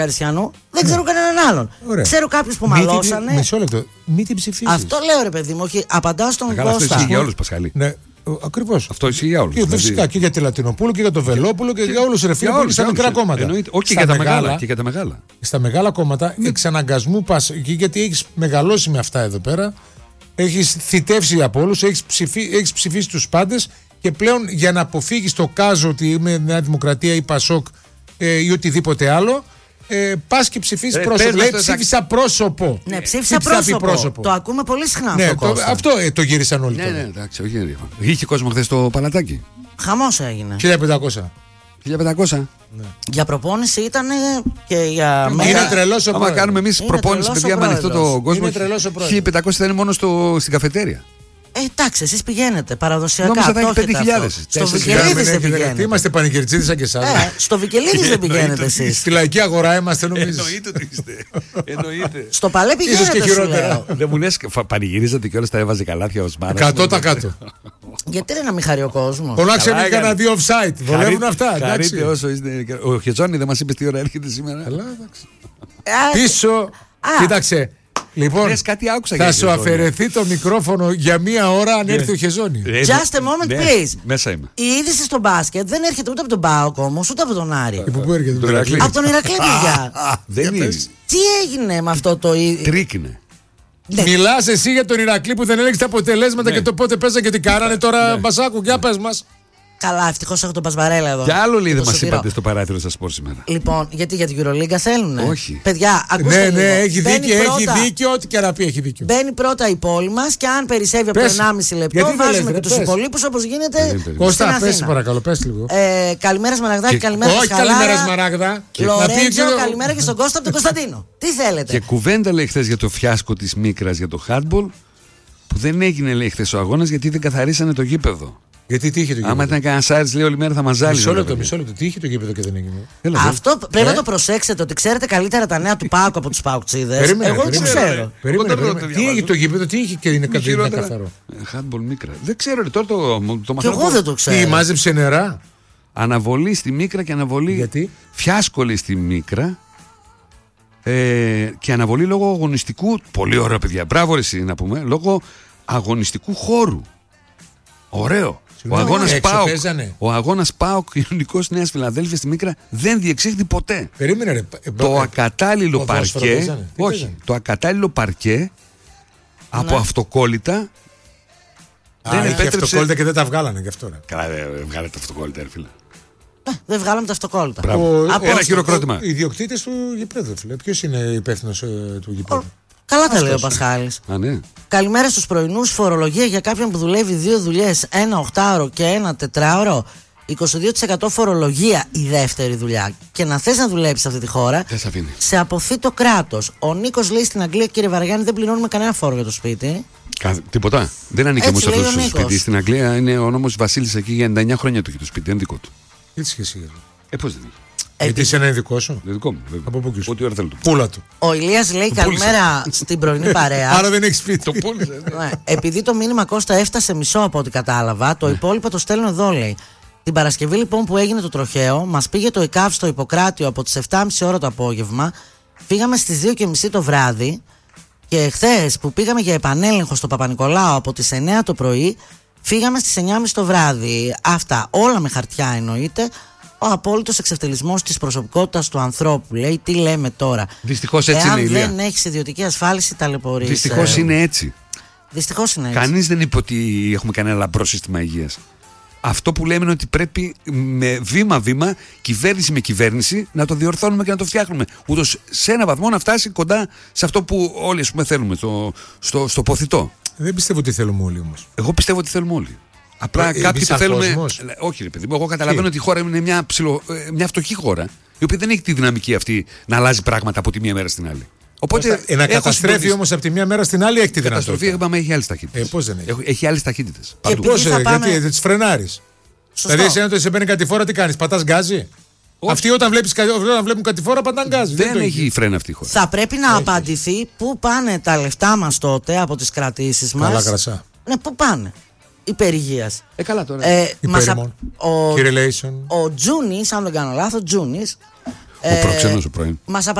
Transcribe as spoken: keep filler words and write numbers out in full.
Περσιανού, δεν ξέρω κανέναν άλλον. Ωραία. Ξέρω κάποιους που Μη την- μαλώσανε. Μισό λεπτό. Μην την ψηφίσεις. Αυτό λέω ρε παιδί μου, όχι. Απαντάω στον Καλά, αυτό Κώστα. ισχύει για όλους, Πασχαλή. Ναι, ακριβώς. Αυτό ισχύει για όλους. Και φυσικά και για τη Λατινοπούλου και για τον Βελόπουλο και για όλους, ρε φίλε, που είναι στα μικρά κόμματα. Εννοείται. Όχι και Στα για τα μεγάλα- μεγάλα. Και για τα μεγάλα. Στα μεγάλα κόμματα εξαναγκασμού πας εκεί, γιατί έχεις μεγαλώσει με αυτά εδώ πέρα, έχεις θητεύσει από όλους, έχεις, ψηφί, έχεις ψηφίσει τους πάντες και πλέον για να αποφύγεις το κάζο ότι είμαι Νέα Δημοκρατία ή Πασόκ ε, ή οτιδήποτε άλλο, ε, πας και ψηφίσεις Ε, πρόσωπο. πες Λέει μας το- ψήφισα πρόσωπο. Ναι, ψήφισα Τι θα πει πρόσωπο. Το ακούμε πολύ συχνά Ναι, αυτό, το, Κώστα. αυτό ε, το γύρισαν όλοι Ναι, τώρα. ναι, εντάξει, όχι. ρε. Είχε κόσμο χθε στο παλατάκι. Χαμός έγινε. χίλια πεντακόσια. χίλια πεντακόσια. Για προπόνηση ήταν και για Είναι μέρα. τρελός ο Άμα πρόεδρος. κάνουμε εμεί Είναι προπόνηση, τρελός παιδιά, ο με ανοιχτό πρόεδρος. το κόσμο. Είναι τρελός ο πρόεδρος. χίλια πεντακόσια θα είναι μόνο στο, στην καφετέρια. Ε, εντάξει, εσείς πηγαίνετε παραδοσιακά. Νόμιζα θα το έχει έχετε πέντε χιλιάδες. αυτό. Στο Τέσσερις Βικελίδης Κάμε, δεν ναι, Τι πηγαίνετε. είμαστε πανηγυρτσίδες σαν και εσάς. Ε, στο Βικελίδης δεν πηγαίνετε εσείς. Στη λαϊκή αγορά είμαστε, νομίζεις. Εννοείται ότι είστε. Εννοείται. Στο παλέ Ίσως και πηγαίνετε, σου χειρότερα. λέω. Δεν μου λες, πανηγυρίζατε κιόλας, τα έβαζε καλάθια ως μάνα. Εκατό τοις εκατό. Γιατί είναι να μην χαρεί ο κόσμος. Τον άξιο Καλά έκανα έκανε. δύο offside. Βολεύουν αυτά. εντάξει. Χαρείτε όσο είστε. Ο Χετζόνι δεν μας είπε τι ώρα έρχεται σήμερα. Καλά, εντάξει. Ε, Πίσω. Α. Κοίταξε. Λοιπόν, Λες, κάτι άκουσα για θα σου Χεζόνι. αφαιρεθεί το μικρόφωνο για μία ώρα αν έρθει ο Χεζόνι. Ε, Just a moment, ναι, please. Μέσα είμαι. Η είδηση στο μπάσκετ δεν έρχεται ούτε από τον Πάοκ όμως, ούτε από τον Άρη. Από πού έρχεται Το το Ηρακλή. Από τον Ηρακλή, παιδιά. Δεν είναι. Τι έγινε με αυτό το ίδιο. Τρίκνε. Ναι. Μιλάς εσύ για τον Ηρακλή που δεν έλεγε τα αποτελέσματα Ναι. και το πότε παίζανε και τι κάνανε τώρα. Μπασάκου, για πες μας. Καλά, ευτυχώς έχω τον Πασβαρέλα εδώ. Κι άλλο λέει Το δεν μας σωτηρό. είπατε στο παράθυρο σας πω σήμερα. Λοιπόν, γιατί για την Euroliga θέλουνε. Όχι. Παιδιά, ακούστε Ναι, λίγο. ναι, έχει Μπαίνει δίκιο, έχει πρώτα- δίκιο. Ό,τι και να πει, έχει δίκιο. Μπαίνει πρώτα η πόλη μας και αν περισσεύει από Πες. το ενάμιση λεπτό, Γιατί δεν βάζουμε λες, και ρε, τους πες. υπολείπους όπως γίνεται Περίμενε, περίμενε. στην Κώστα, πες Αθήνα. παρακαλώ, πες λίγο. Ε, καλημέρα Σμαραγδάκη, Και- καλημέρα Όχι, Σκαλάρα. καλημέρα Σμαράγδα. Να πει Λορέντζο, και- καλημέρα και στον Κώστα από τον Κωνσταντίνο. Τι θέλετε. Και κουβέντα λέει χθε για το φιάσκο της Μίκρας για το hardball που δεν έγινε λέει χθε ο αγώνας γιατί δεν καθαρίσανε το γήπεδο. Γιατί τι είχε το Άμα γήπεδο. ήταν κανένα Άρης λέει όλη μέρα θα μας ζάλιζε. Μισό ρε λεπτό, παιδιά. μισό λεπτό. Τι είχε το γήπεδο και δεν έγινε. Έλα, δε. Αυτό πρέπει Ε? να το προσέξετε ότι ξέρετε καλύτερα τα νέα του Πάουκ από τους Παουκτσίδες. Περίμενε, Εγώ δεν το περίμενε. ξέρω. Περίμενε, Εγώ τώρα περίμενε. το Τι διαβάζω. είχε το γήπεδο, τι είχε και είναι Μη καθαρό. χειρότερα. καθαρό. Ε, Handball Μίκρα. Δεν ξέρω, ρε, τώρα το, το Και μαθαίνω. εγώ δεν το Τι, ξέρω. μάζεψε νερά. Αναβολή στη Μίκρα και αναβολή. Γιατί? Φιάσκο λέει στη Μίκρα. Ε, και αναβολή λόγω αγωνιστικού. Πολύ ωραίο, παιδιά. Μπράβο, ρε, εσύ να πούμε. Λόγω αγωνιστικού χώρου. Ωραίο. Ο Συγγνώμη, αγώνας έξω ΠΑΟΚ, παίζανε. ο αγώνας ΠΑΟΚ Ιωνικός Νέας Φιλαδέλφειας στη Μίκρα δεν διεξήχθη ποτέ. Περίμενε, ρε. ε, Το ε, ακατάλληλο ποδόσφαιρο παρκέ. παίζανε, τι Όχι, παίζανε? το ακατάλληλο παρκέ από Ναι. αυτοκόλλητα Α, δεν είχε επέτρεψε. αυτοκόλλητα και δεν τα βγάλανε γι' αυτό. ρε. Καλά, δεν βγάλετε αυτοκόλλητα, ρε φίλε. Ε, Δεν βγάλαμε τα αυτοκόλλητα. Μπράβο. Ο- Απόστολο. Ένα χειροκρότημα. Οι ιδιοκτήτε του γηπέδου, φίλε. Ποιο είναι υπεύθυνο του γηπέδου. Καλά τα λέει ο Πασχάλης. Α, ναι. Καλημέρα στους πρωινούς. Φορολογία για κάποιον που δουλεύει δύο δουλειές, ένα οχτάωρο και ένα τετράωρο. είκοσι δύο τοις εκατό φορολογία η δεύτερη δουλειά. Και να θες να δουλέψεις σε αυτή τη χώρα, Δεν σε αφήνει. σε αποθεί το κράτος. Ο Νίκος λέει στην Αγγλία, κύριε Βαριάννη, δεν πληρώνουμε κανένα φόρο για το σπίτι. Κα- Τίποτα. Δεν ανήκει Έτσι όμω λέει αυτό ο στο Νίκος. σπίτι. Στην Αγγλία είναι ο νόμος Βασίλης εκεί για ενενήντα εννιά χρόνια το έχει το σπίτι. Δεν είναι δικό του. Τι σχέση έχει. Ε, πώς δεν είναι. Γιατί είσαι ένα ειδικό σου. Δεν είναι δικό μου. βέβαια. Από πού και σου. Ό,τι ώρα θέλω του. Πούλα του. Ο Ηλίας λέει καλημέρα στην πρωινή παρέα. Άρα δεν έχει σπίτι. Το πούλησε. Ναι, επειδή το μήνυμα Κώστα έφτασε μισό από ό,τι κατάλαβα, το υπόλοιπο το στέλνω εδώ, λέει. Την Παρασκευή λοιπόν που έγινε το τροχαίο, μας πήγε το ΕΚΑΒ στο Ιπποκράτιο από τις επτά και μισή ώρα το απόγευμα. Φύγαμε στις δύο και μισή το βράδυ. Και χθες που πήγαμε για επανέλεγχο στο Παπα-Νικολάου από τις εννιά το πρωί, φύγαμε στις εννιά και μισή το βράδυ. Αυτά όλα με χαρτιά εννοείται. Ο απόλυτος εξευτελισμός της προσωπικότητας του ανθρώπου. Λέει, τι λέμε τώρα. Δυστυχώς έτσι Εάν είναι η Ηλία. δεν έχεις ιδιωτική ασφάλιση, ταλαιπωρείς. Δυστυχώς Ε, είναι έτσι. Δυστυχώς είναι έτσι. Κανείς δεν είπε ότι έχουμε κανένα λαμπρό σύστημα υγείας. Αυτό που λέμε είναι ότι πρέπει με βήμα-βήμα, κυβέρνηση με κυβέρνηση, να το διορθώνουμε και να το φτιάχνουμε. Ούτως σε ένα βαθμό να φτάσει κοντά σε αυτό που όλοι ας πούμε, θέλουμε, στο, στο, στο ποθητό. Δεν πιστεύω ότι θέλουμε όλοι όμως. Εγώ πιστεύω ότι θέλουμε όλοι. Απλά Ε, κάποιοι εμείς το σαν θέλουμε. κόσμος. Ε, Όχι, ρε παιδί μου, εγώ καταλαβαίνω Τι? ότι η χώρα είναι μια, ψηλο, ε, μια φτωχή χώρα, η οποία δεν έχει τη δυναμική αυτή να αλλάζει πράγματα από τη μία μέρα στην άλλη. Οπότε. Ε, να έχω καταστρέφει συντονίσει. όμως από τη μία μέρα στην άλλη έχει τη Η καταστροφή δυνατότητα. είπαμε έχει άλλες ταχύτητες. Ε, πώς δεν έχει? Έχει άλλες ταχύτητες. Και Παντού. επειδή Πώς, θα ε, πάμε- γιατί δεν τις φρενάρεις. Σωστό. Δηλαδή, εσένα το σε παίρνει κατηφόρα, τι κάνεις, πατάς γκάζι. Όχι. Αυτοί όταν, βλέπεις, όταν βλέπουν κατηφόρα, πατάνε γκάζι. Δεν το έχει φρένα αυτή η χώρα. Θα πρέπει να απαντηθεί πού πάνε τα λεφτά μας τότε από τις κρατήσεις μας. Καλά κρασά. Ναι, πού πάνε. Υπερηγείας. Ε, καλά τώρα. Ε, μας α- Υπέρημον. ο, Correlation. ο Τζούνις, αν δεν κάνω λάθος, Τζούνις, Ο προξενός ο πρώην. Μας